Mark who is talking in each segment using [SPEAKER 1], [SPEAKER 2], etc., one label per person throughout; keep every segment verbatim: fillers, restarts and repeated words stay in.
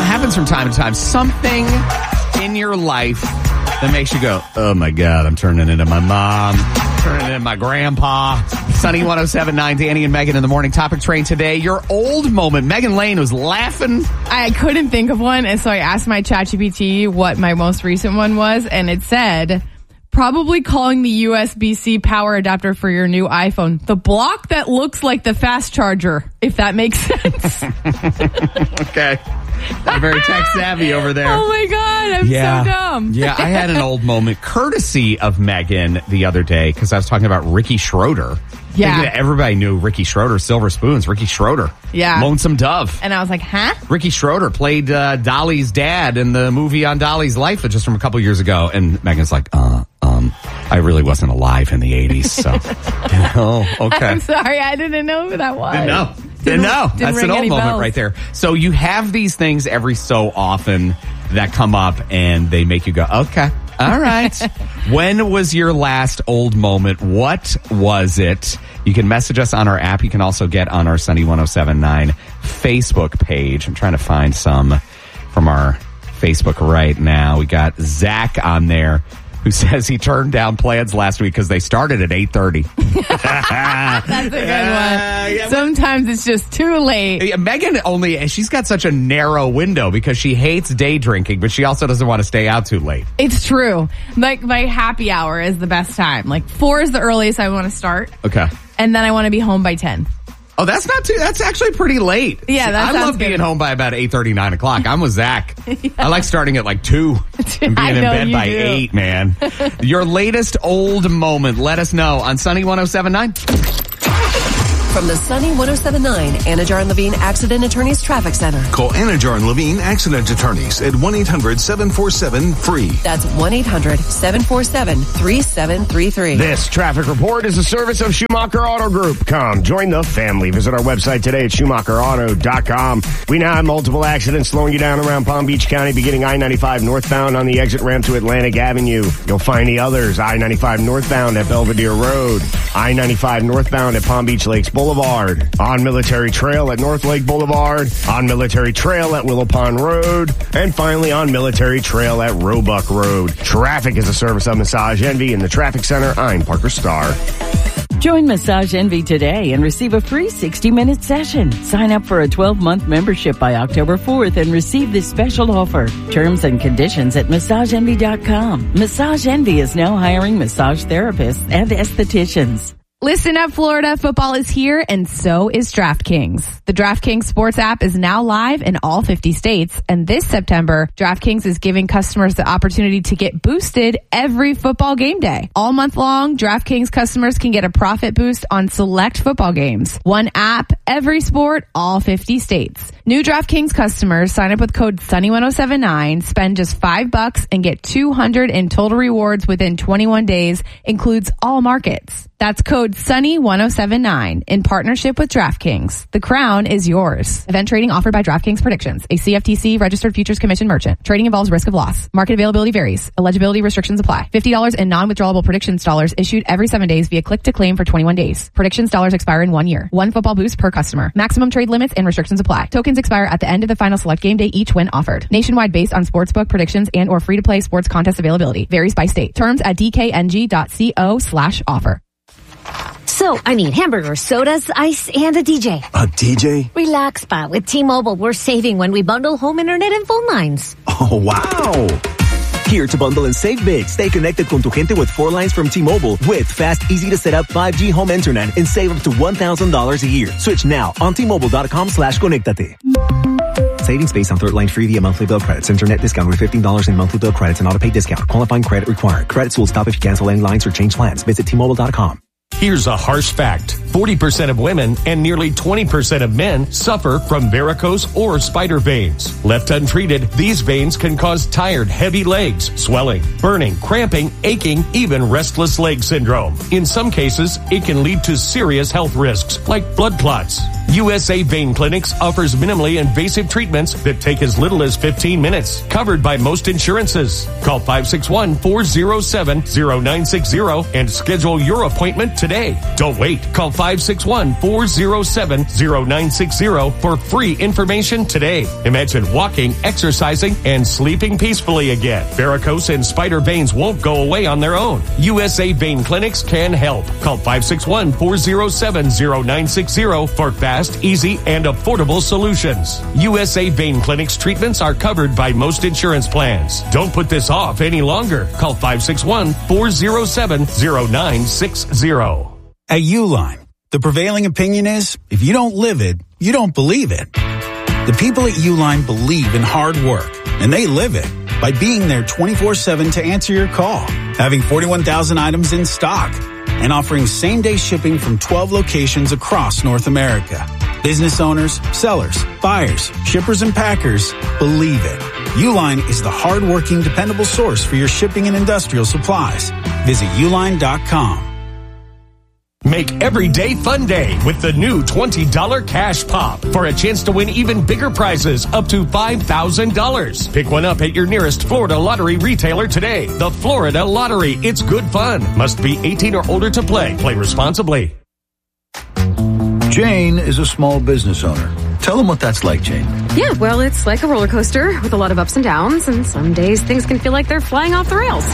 [SPEAKER 1] it happens from time to time. Something in your life that makes you go, oh my God, I'm turning into my mom, turning into my grandpa. Sunny one oh seven point nine, Danny and Megan in the morning. Topic train today, your old moment. Megan Lane was laughing.
[SPEAKER 2] I couldn't think of one, and so I asked my ChatGPT what my most recent one was, and it said, probably calling the U S B C power adapter for your new iPhone the block that looks like the fast charger, if that makes sense.
[SPEAKER 1] Okay. Not very tech savvy over there.
[SPEAKER 2] Oh my God, I'm
[SPEAKER 1] yeah.
[SPEAKER 2] so dumb.
[SPEAKER 1] Yeah, I had an old moment courtesy of Megan the other day because I was talking about Ricky Schroeder.
[SPEAKER 2] Yeah.
[SPEAKER 1] Thinking that everybody knew Ricky Schroeder, Silver Spoons, Ricky Schroeder.
[SPEAKER 2] Yeah.
[SPEAKER 1] Lonesome Dove.
[SPEAKER 2] And I was like, huh?
[SPEAKER 1] Ricky Schroeder played uh, Dolly's dad in the movie on Dolly's life just from a couple years ago. And Megan's like, uh, um, I really wasn't alive in the eighties. So, you know, okay.
[SPEAKER 2] I'm sorry, I didn't know who that was.
[SPEAKER 1] Didn't know. Didn't know.
[SPEAKER 2] Didn't
[SPEAKER 1] That's
[SPEAKER 2] ring
[SPEAKER 1] an old
[SPEAKER 2] any
[SPEAKER 1] moment
[SPEAKER 2] bells.
[SPEAKER 1] right there. So you have these things every so often that come up and they make you go, okay, all right. When was your last old moment? What was it? You can message us on our app. You can also get on our Sunny one oh seven point nine Facebook page. I'm trying to find some from our Facebook right now. We got Zach on there who says he turned down plans last week because they started at eight thirty.
[SPEAKER 2] That's a good one. Uh, yeah, Sometimes it's just too late.
[SPEAKER 1] Yeah, Megan only, she's got such a narrow window because she hates day drinking, but she also doesn't want to stay out too late.
[SPEAKER 2] It's true. Like, my happy hour is the best time. Like, four is the earliest I want to start.
[SPEAKER 1] Okay.
[SPEAKER 2] And then I want to be home by ten.
[SPEAKER 1] Oh, that's not too, that's actually pretty late.
[SPEAKER 2] Yeah, that
[SPEAKER 1] I
[SPEAKER 2] sounds
[SPEAKER 1] love
[SPEAKER 2] good.
[SPEAKER 1] being home by about eight thirty, nine o'clock. I'm with Zach.
[SPEAKER 2] Yeah.
[SPEAKER 1] I like starting at like two and being
[SPEAKER 2] I
[SPEAKER 1] in
[SPEAKER 2] know
[SPEAKER 1] bed
[SPEAKER 2] you
[SPEAKER 1] by
[SPEAKER 2] do.
[SPEAKER 1] eight, man. Your latest old moment, let us know on Sunny one oh seven point nine.
[SPEAKER 3] From the Sunny one oh seven point nine Anajar and Levine Accident Attorneys Traffic Center.
[SPEAKER 4] Call Anajar and Levine Accident Attorneys at one eight hundred seven four seven free.
[SPEAKER 3] That's one eight hundred seven four seven three seven three three.
[SPEAKER 5] This traffic report is a service of Schumacher Auto Group. Come, join the family. Visit our website today at schumacher auto dot com. We now have multiple accidents slowing you down around Palm Beach County, beginning I ninety-five northbound on the exit ramp to Atlantic Avenue. You'll find the others, I ninety-five northbound at Belvedere Road, I ninety-five northbound at Palm Beach Lakes Boulevard, on Military Trail at North Lake Boulevard, on Military Trail at Willow Pond Road, and finally on Military Trail at Roebuck Road. Traffic is a service of Massage Envy in the Traffic Center. I'm Parker Starr.
[SPEAKER 6] Join Massage Envy today and receive a free sixty-minute session. Sign up for a twelve-month membership by October fourth and receive this special offer. Terms and conditions at massage envy dot com. Massage Envy is now hiring massage therapists and estheticians.
[SPEAKER 2] Listen up, Florida. Football is here, and so is DraftKings. The DraftKings Sports app is now live in all fifty states, and this September, DraftKings is giving customers the opportunity to get boosted every football game day. All month long, DraftKings customers can get a profit boost on select football games. One app, every sport, all fifty states. New DraftKings customers sign up with code Sunny one oh seven point nine, spend just five bucks, and get two hundred in total rewards within twenty-one days, includes all markets. That's code Sunny one oh seven point nine in partnership with DraftKings. The crown is yours. Event trading offered by DraftKings Predictions, a C F T C registered futures commission merchant. Trading involves risk of loss. Market availability varies. Eligibility restrictions apply. fifty dollars in non-withdrawable Predictions dollars issued every seven days via click to claim for twenty-one days. Predictions dollars expire in one year. One football boost per customer. Maximum trade limits and restrictions apply. Tokens expire at the end of the final select game day each when offered. Nationwide based on sportsbook predictions and or free-to-play sports contest availability. Varies by state. Terms at d k n g dot co slash offer.
[SPEAKER 7] So, I need hamburgers, sodas, ice, and a D J.
[SPEAKER 4] A D J?
[SPEAKER 7] Relax, Pa. With T-Mobile, we're saving when we bundle home internet and phone lines.
[SPEAKER 4] Oh, wow.
[SPEAKER 8] Here to bundle and save big. Stay connected con tu gente with four lines from T-Mobile with fast, easy to set up five G home internet and save up to one thousand dollars a year. Switch now on T Mobile dot com slash conectate. Savings based on third line free via monthly bill credits. Internet discount with fifteen dollars in monthly bill credits and auto pay discount. Qualifying credit required. Credits will stop if you cancel any lines or change plans. Visit T Mobile dot com.
[SPEAKER 9] Here's a harsh fact. forty percent of women and nearly twenty percent of men suffer from varicose or spider veins. Left untreated, these veins can cause tired, heavy legs, swelling, burning, cramping, aching, even restless leg syndrome. In some cases, it can lead to serious health risks like blood clots. U S A Vein Clinics offers minimally invasive treatments that take as little as fifteen minutes, covered by most insurances. Call five six one, four zero seven, zero nine six zero and schedule your appointment today. Don't wait. Call five six one, four zero seven, zero nine six zero for free information today. Imagine walking, exercising, and sleeping peacefully again. Varicose and spider veins won't go away on their own. U S A Vein Clinics can help. Call five six one, four zero seven, zero nine six zero for fast, easy, and affordable solutions. U S A Vein Clinics treatments are covered by most insurance plans. Don't put this off any longer. Call five six one, four zero seven, zero nine six zero.
[SPEAKER 10] At Uline, the prevailing opinion is, if you don't live it, you don't believe it. The people at Uline believe in hard work, and they live it by being there twenty-four seven to answer your call, having forty-one thousand items in stock, and offering same-day shipping from twelve locations across North America. Business owners, sellers, buyers, shippers, and packers believe it. Uline is the hard-working, dependable source for your shipping and industrial supplies. Visit uline dot com.
[SPEAKER 9] Make every day fun day with the new twenty dollars Cash Pop for a chance to win even bigger prizes up to five thousand dollars. Pick one up at your nearest Florida Lottery retailer today. The Florida Lottery. It's good fun. Must be eighteen or older to play. Play responsibly.
[SPEAKER 11] Jane is a small business owner. Tell them what that's like, Jane.
[SPEAKER 12] Yeah, well, it's like a roller coaster with a lot of ups and downs, and some days things can feel like they're flying off the rails.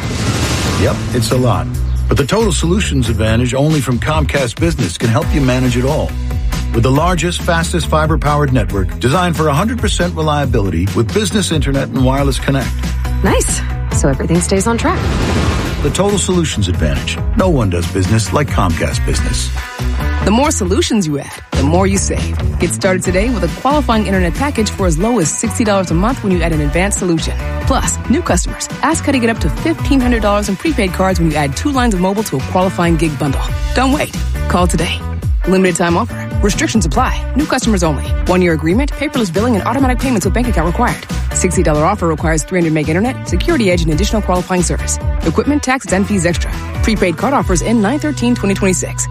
[SPEAKER 11] Yep, it's a lot. But the Total Solutions Advantage only from Comcast Business can help you manage it all. With the largest, fastest fiber-powered network designed for one hundred percent reliability with business internet and wireless connect.
[SPEAKER 12] Nice. So everything stays on track.
[SPEAKER 11] The Total Solutions Advantage. No one does business like Comcast Business.
[SPEAKER 13] The more solutions you add, the more you save. Get started today with a qualifying internet package for as low as sixty dollars a month when you add an advanced solution. Plus, new customers, ask how to get up to fifteen hundred dollars in prepaid cards when you add two lines of mobile to a qualifying gig bundle. Don't wait. Call today. Limited time offer. Restrictions apply. New customers only. One-year agreement, paperless billing, and automatic payments with bank account required. sixty dollars offer requires three hundred meg internet, security edge, and additional qualifying service. Equipment, taxes, and fees extra. Prepaid card offers end nine thirteen twenty twenty-six.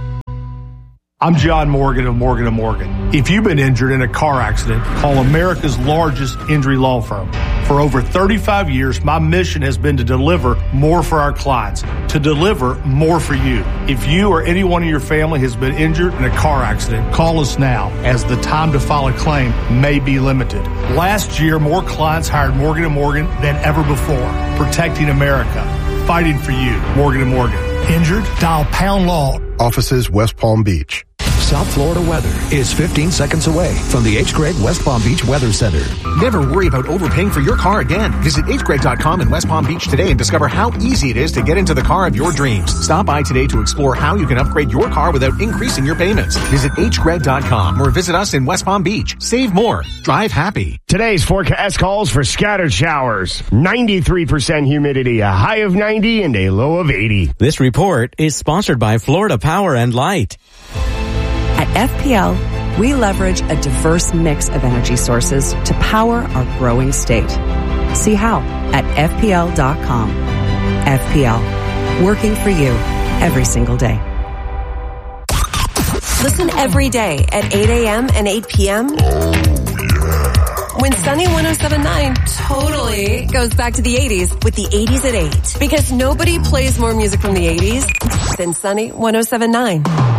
[SPEAKER 14] I'm John Morgan of Morgan and Morgan. If you've been injured in a car accident, call America's largest injury law firm. For over thirty-five years, my mission has been to deliver more for our clients, to deliver more for you. If you or anyone in your family has been injured in a car accident, call us now, as the time to file a claim may be limited. Last year, more clients hired Morgan and Morgan than ever before, protecting America, fighting for you. Morgan and Morgan. Injured? Dial pound law.
[SPEAKER 15] Offices West Palm Beach.
[SPEAKER 16] South Florida weather is fifteen seconds away from the H. Gregg West Palm Beach Weather Center.
[SPEAKER 17] Never worry about overpaying for your car again. Visit H Gregg dot com in West Palm Beach today and discover how easy it is to get into the car of your dreams. Stop by today to explore how you can upgrade your car without increasing your payments. Visit H Gregg dot com or visit us in West Palm Beach. Save more. Drive happy.
[SPEAKER 5] Today's forecast calls for scattered showers. ninety-three percent humidity, a high of ninety and a low of eighty.
[SPEAKER 18] This report is sponsored by Florida Power and Light.
[SPEAKER 19] At F P L, we leverage a diverse mix of energy sources to power our growing state. See how at F P L dot com. F P L, working for you every single day.
[SPEAKER 3] Listen every day at eight a.m. and eight p.m. When Sunny one oh seven point nine totally goes back to the eighties with the eighties at eight. Because nobody plays more music from the eighties than Sunny one oh seven point nine.